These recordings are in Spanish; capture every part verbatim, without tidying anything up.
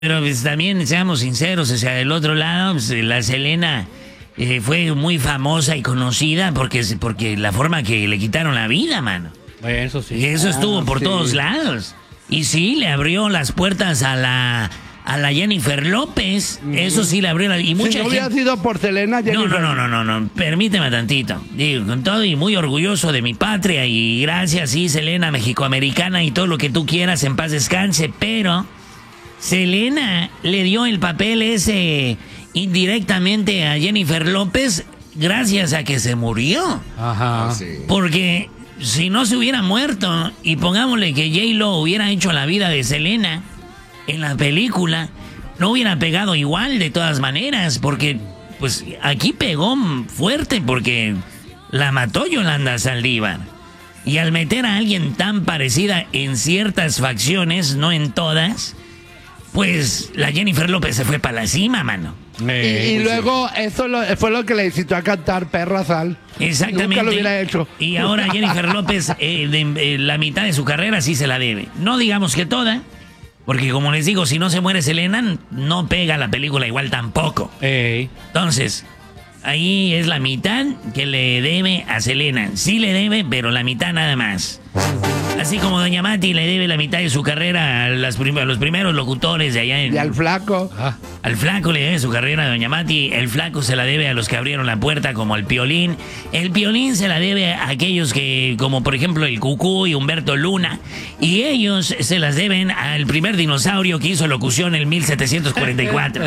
Pero pues, también seamos sinceros, o sea, del otro lado, pues, la Selena eh, fue muy famosa y conocida porque, porque la forma que le quitaron la vida, mano. Eso sí. Y eso estuvo Ah, por sí. todos lados. Y sí, le abrió las puertas a la a la Jennifer López. Eso sí le abrió la... Y mucha Si no hubiera gente... sido por Selena, No, Jennifer. no, no, no, no, no, permíteme tantito. Digo, con todo y muy orgulloso de mi patria y gracias, sí, Selena, mexicoamericana y todo lo que tú quieras, en paz descanse, pero Selena le dio el papel ese indirectamente a Jennifer López gracias a que se murió. Ajá. Porque si no se hubiera muerto y pongámosle que J-Lo hubiera hecho la vida de Selena en la película, no hubiera pegado igual de todas maneras, porque pues aquí pegó fuerte porque la mató Yolanda Saldívar. Y al meter a alguien tan parecida en ciertas facciones, no en todas, pues la Jennifer López se fue para la cima, mano. Y, y luego eso lo- fue lo que le incitó a cantar Perra Sal. Exactamente. Nunca lo hubiera hecho. Y ahora Jennifer López, eh, de- eh, la mitad de su carrera sí se la debe. No digamos que toda, porque como les digo, si no se muere Selena, no pega la película igual tampoco. Ey. Entonces, ahí es la mitad que le debe a Selena. Sí le debe, pero la mitad nada más. Así como Doña Mati le debe la mitad de su carrera a, las prim- a los primeros locutores de allá en... Y al flaco. Ah. Al flaco le debe su carrera a Doña Mati, el flaco se la debe a los que abrieron la puerta como el Piolín, el Piolín se la debe a aquellos que, como por ejemplo el Cucú y Humberto Luna, y ellos se las deben al primer dinosaurio que hizo locución en mil setecientos cuarenta y cuatro.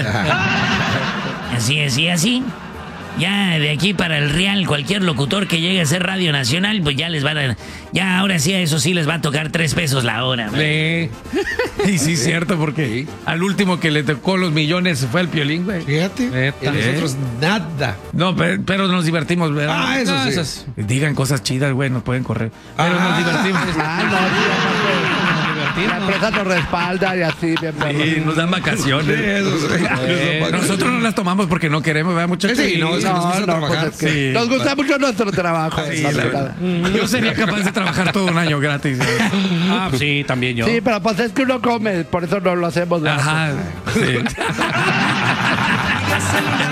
Así es, y así. Ya de aquí para el Real, cualquier locutor que llegue a ser Radio Nacional, pues ya les va a dar, ya ahora sí a eso sí les va a tocar tres pesos la hora. Sí. Y sí, es cierto, porque al último que le tocó los millones fue el Piolín, güey. Fíjate. Neta. Y nosotros nada. No, pe- pero, nos divertimos, ¿verdad? Ah, eso No, sí. esas- digan cosas chidas, güey, nos pueden correr. Pero Ah. nos divertimos. Ah, no, sí, aparte, la empresa nos respalda y así, bien perro. Sí, nos dan vacaciones. Eh, nosotros no las tomamos porque no queremos, ¿verdad, muchachos? Sí, no, es que nos gusta No, no, trabajar. pues es que Sí. nos gusta mucho nuestro trabajo. Sí, más la que verdad. nada. Yo sería capaz de trabajar todo un año gratis. Ah, pues sí, también yo. Sí, pero pues es que uno come, por eso no lo hacemos. ¿verdad? Ajá. Sí.